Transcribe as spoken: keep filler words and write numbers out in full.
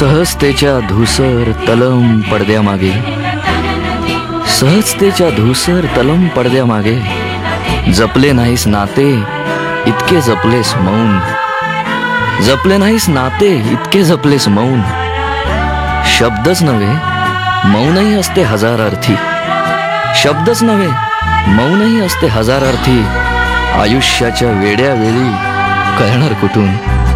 सहजतेच्या धूसर तलम पडद्यामागे, सहजतेच्या धूसर तलम पडद्यामागे जपले नाहीस नाते इतके जपलेस मौन, जपले नाहीस नाते इतके जपलेस मौन. शब्दच नव्हे मौनही असते हजार अर्थी, शब्दच नव्हे मौनही असते हजार अर्थी. आयुष्याच्या वेड्या वेळी कळणार कुठून